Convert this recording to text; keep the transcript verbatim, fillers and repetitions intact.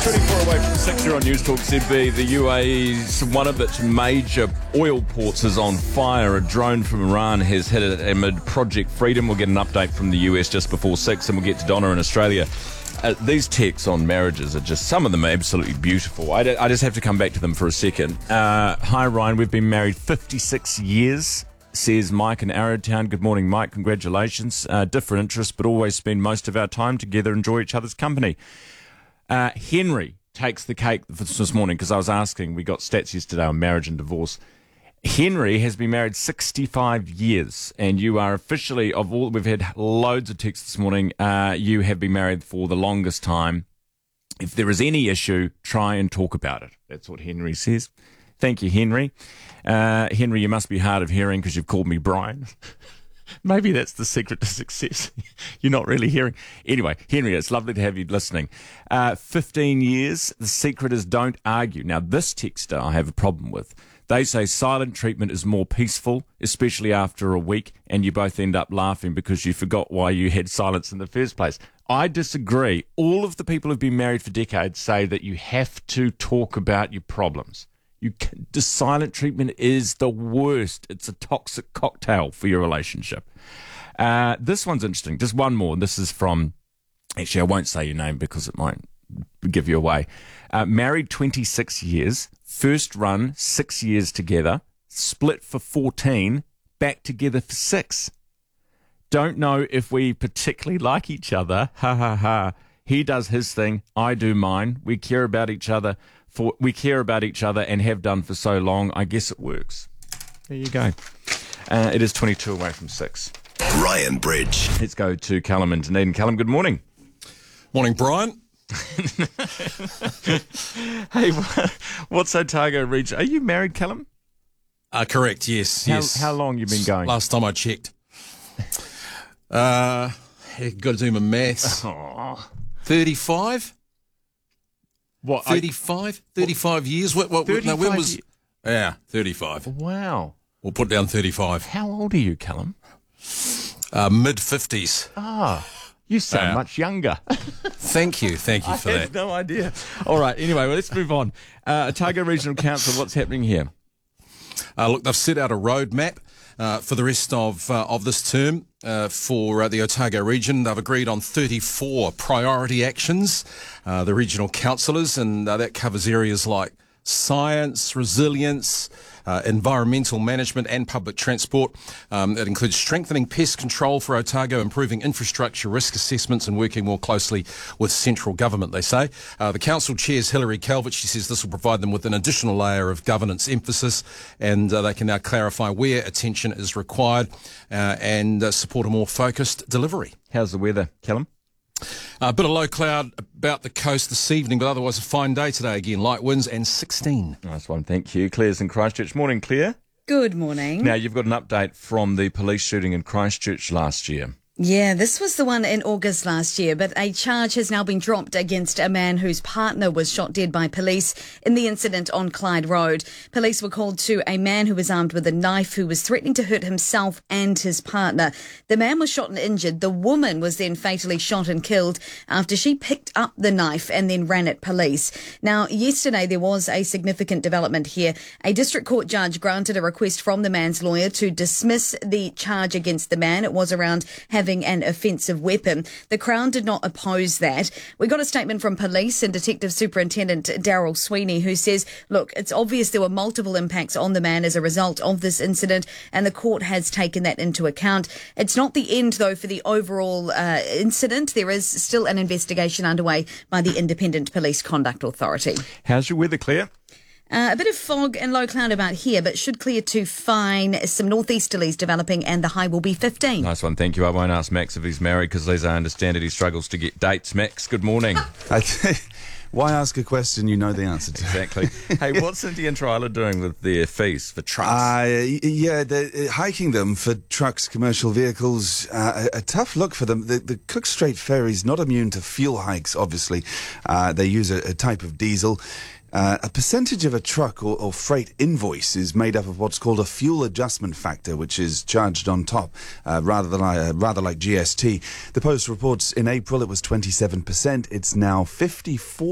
twenty-four away from six here on News Talk Z B. The U A E's one of its major oil ports is on fire. A drone from Iran has hit it amid Project Freedom. We'll get an update from the U S just before six, and we'll get to Donna in Australia. Uh, these texts on marriages are just, some of them are absolutely beautiful. I, d- I just have to come back to them for a second. Uh, hi, Ryan. We've been married fifty-six years, says Mike in Arrowtown. Good morning, Mike. Congratulations. Uh, different interests, but always spend most of our time together, enjoy each other's company. Uh, Henry takes the cake for this morning because I was asking, we got stats yesterday on marriage and divorce. Henry has been married sixty-five years, and you are officially, of all, we've had loads of texts this morning, uh, you have been married for the longest time. If there is any issue, try and talk about it. That's what Henry says. Thank you, Henry. Uh, Henry, you must be hard of hearing because you've called me Brian. Maybe that's the secret to success. You're not really hearing. Anyway, Henry, it's lovely to have you listening. Uh, fifteen years, the secret is don't argue. Now, this texter I have a problem with. They say silent treatment is more peaceful, especially after a week, and you both end up laughing because you forgot why you had silence in the first place. I disagree. All of the people who've been married for decades say that you have to talk about your problems. You can, the silent treatment is the worst. It's a toxic cocktail for your relationship. Uh, this one's interesting. Just one more. This is from, actually, I won't say your name because it might give you away. Uh, married twenty-six years, first run six years together, split for fourteen, back together for six. Don't know if we particularly like each other. Ha ha ha. He does his thing. I do mine. We care about each other. For we care about each other and have done for so long. I guess it works. There you go. Uh, it is twenty-two away from six. Ryan Bridge. Let's go to Callum and Dunedin. Callum, good morning. Morning, Brian. Hey, what's Otago region? Are you married, Callum? Uh, correct, yes. How, yes. how long you been going? Last time I checked. Uh, got to do my maths. Oh. thirty-five? What? I- thirty-five? thirty-five years? What, what, no, when thirty-five was... ye- Yeah, thirty-five. Wow. We'll put down thirty-five. How old are you, Callum? Uh, mid-fifties. Ah, you sound Yeah. much younger. Thank you, thank you for I that. had no idea. All right, anyway, well, let's move on. Uh, Otago Regional Council, what's happening here? Uh, look, they've set out a roadmap uh, for the rest of uh, of this term uh, for uh, the Otago region. They've agreed on thirty-four priority actions, uh, the regional councillors, and uh, that covers areas like science, resilience, uh, environmental management and public transport. Um, it includes strengthening pest control for Otago, improving infrastructure risk assessments and working more closely with central government, they say. Uh, the council chair's Hilary Calvert. She says this will provide them with an additional layer of governance emphasis, and uh, they can now clarify where attention is required uh, and uh, support a more focused delivery. How's the weather, Callum? A bit of low cloud about the coast this evening, but otherwise a fine day today again. Light winds and sixteen. Nice one, thank you. Claire's in Christchurch. Morning, Claire. Good morning. Now, you've got an update from the police shooting in Christchurch last year. Yeah, this was the one in August last year, but a charge has now been dropped against a man whose partner was shot dead by police in the incident on Clyde Road. Police were called to a man who was armed with a knife who was threatening to hurt himself and his partner. The man was shot and injured. The woman was then fatally shot and killed after she picked up the knife and then ran at police. Now, yesterday there was a significant development here. A district court judge granted a request from the man's lawyer to dismiss the charge against the man. It was around having having an offensive weapon. The Crown did not oppose that. We got a statement from police and Detective Superintendent Daryl Sweeney, who says, look, it's obvious there were multiple impacts on the man as a result of this incident, and the court has taken that into account. It's not the end, though, for the overall uh, incident. There is still an investigation underway by the Independent Police Conduct Authority. How's your weather, Claire? Uh, a bit of fog and low cloud about here, but should clear to fine. Some northeasterlies developing, and the high will be fifteen. Nice one, thank you. I won't ask Max if he's married because, as I understand it, he struggles to get dates. Max, good morning. Okay. Why ask a question you know the answer to? Exactly. Hey, what's Cynthia and Twyla doing with their fees for trucks? Uh, yeah, they're uh, hiking them for trucks, commercial vehicles. Uh, a, a tough look for them. The, the Cook Strait Ferry's not immune to fuel hikes, obviously. Uh, they use a, a type of diesel. Uh, a percentage of a truck or, or freight invoice is made up of what's called a fuel adjustment factor, which is charged on top, uh, rather than uh, rather like G S T. The Post reports in April it was twenty-seven percent. It's now fifty-four.